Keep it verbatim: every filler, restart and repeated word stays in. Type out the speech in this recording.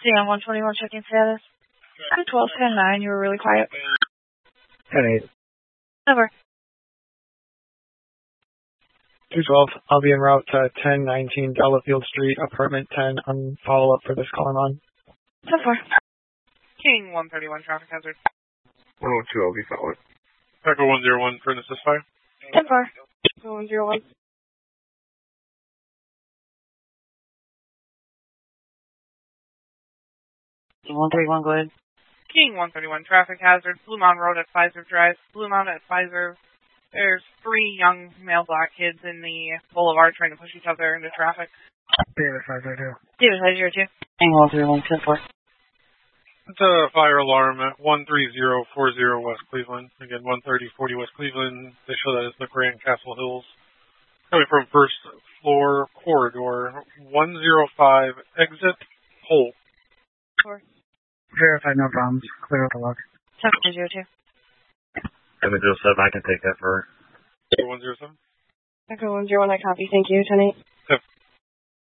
C M one twenty-one checking status. two twelve ten nine, you were really quiet. ten eight. Over. two twelve, I'll be en route to ten nineteen Delafield Street, apartment ten, on follow-up for this call I'm on. ten four. King one thirty-one, traffic hazard. one oh two, I'll be followed. Echo one zero one for an assist fire. ten four. one zero one. one thirty-one, go ahead. King one thirty-one, traffic hazard. Blue Mountain Road at Pfizer Drive. Blue Mountain at Pfizer. There's three young male black kids in the boulevard trying to push each other into traffic. David five zero two. David five zero two. King one thirty-one, ten four. It's a fire alarm at one three zero four zero West Cleveland. Again, one thirty forty West Cleveland. They show that as the Grand Castle Hills. Coming from first floor corridor, one zero five, exit hole. Verified, no problems. Clear out the log. seven zero two. seven zero seven, I can take that for her. one zero seven. Echo one zero one, I copy. Thank you, ten eight.